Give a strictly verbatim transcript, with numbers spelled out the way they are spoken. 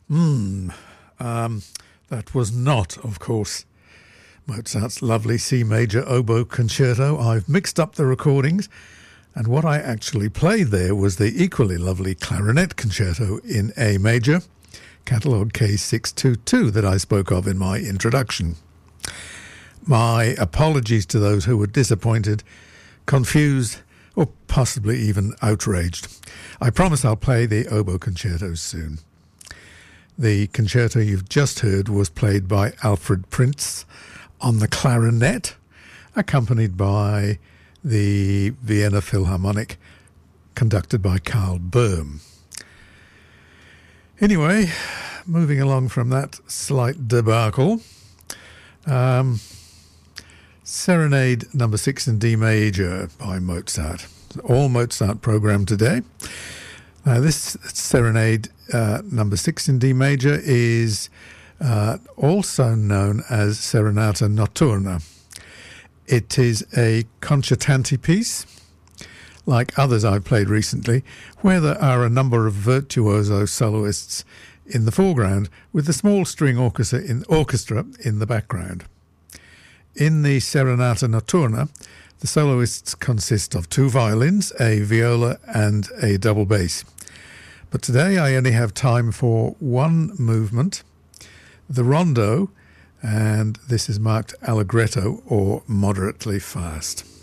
Hmm. Um, that was not, of course, Mozart's lovely C major oboe concerto. I've mixed up the recordings, and what I actually played there was the equally lovely clarinet concerto in A major, catalogue K six two two, that I spoke of in my introduction. My apologies to those who were disappointed, confused, or possibly even outraged. I promise I'll play the oboe concertos soon. The concerto you've just heard was played by Alfred Prinz on the clarinet, accompanied by the Vienna Philharmonic, conducted by Carl Böhm. Anyway, moving along from that slight debacle, um, Serenade number six in D major by Mozart. All Mozart program today. Now this Serenade uh, number six in D major is uh, also known as Serenata Notturna. It is a concertante piece, like others I've played recently, where there are a number of virtuoso soloists in the foreground with the small string orchestra in, orchestra in the background. In the Serenata Notturna, the soloists consist of two violins, a viola and a double bass. But today I only have time for one movement, the rondo, and this is marked allegretto or moderately fast.